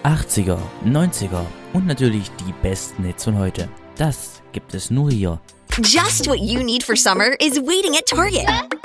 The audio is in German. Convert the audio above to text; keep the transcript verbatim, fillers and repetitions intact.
achtziger, neunziger und natürlich die besten Hits von heute. Das gibt es nur hier. Just what you need for summer is waiting at Target.